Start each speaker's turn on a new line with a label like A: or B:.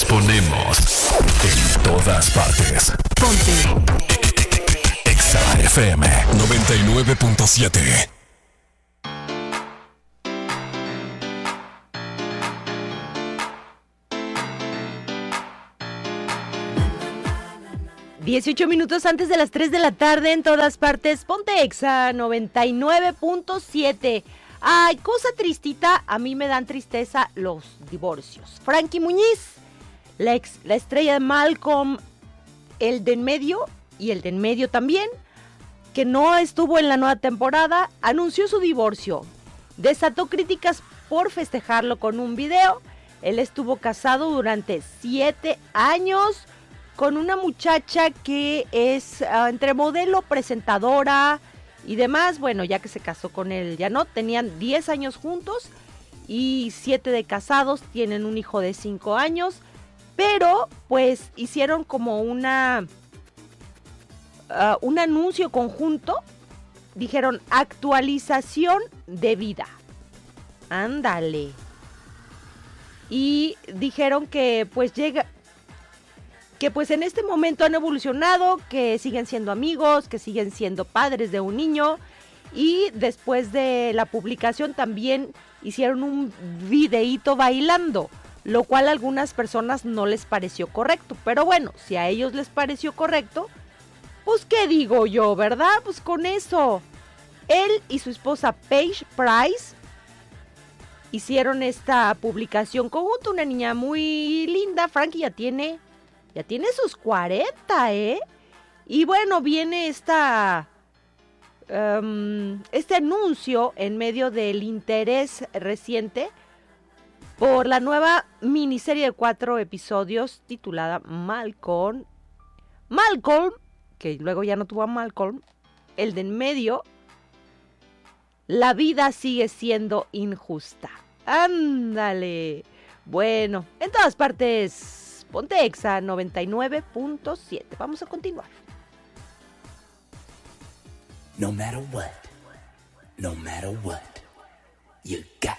A: Los ponemos en todas partes.
B: Ponte
A: Exa FM 99.7.
B: ...18 minutos antes de las 3 de la tarde en todas partes. Ponte Exa 99.7. Ay, cosa tristita, a mí me dan tristeza los divorcios. Frankie Muñiz, la estrella de Malcolm, el de en medio y el de en medio también, que no estuvo en la nueva temporada, anunció su divorcio. Desató críticas por festejarlo con un video. Él estuvo casado durante 7 años con una muchacha que es entre modelo, presentadora y demás. Bueno, ya que se casó con él, ya no, tenían 10 años juntos y 7 de casados, tienen un hijo de 5 años, pero pues hicieron como un anuncio conjunto, dijeron actualización de vida, ándale, y dijeron que pues en este momento han evolucionado, que siguen siendo amigos, que siguen siendo padres de un niño, y después de la publicación también hicieron un videíto bailando, lo cual a algunas personas no les pareció correcto, pero bueno, si a ellos les pareció correcto, pues qué digo yo, ¿verdad? Pues con eso, él y su esposa Paige Price hicieron esta publicación conjunta, una niña muy linda. Frankie ya tiene sus 40, ¿eh? Y bueno, viene este anuncio en medio del interés reciente por la nueva miniserie de 4 episodios titulada Malcolm, que luego ya no tuvo a Malcolm, el de en medio, la vida sigue siendo injusta. ¡Ándale! Bueno, en todas partes, ponte Exa 99.7. Vamos a continuar.
C: No matter what, you got